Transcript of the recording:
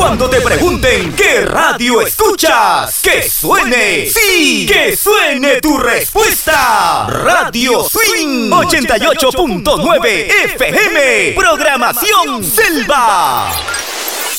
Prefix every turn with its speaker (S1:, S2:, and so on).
S1: Cuando te pregunten qué radio escuchas, ¡que suene! ¡Sí! ¡Que suene tu respuesta! Radio Swing 88.9 FM. Programación Selva.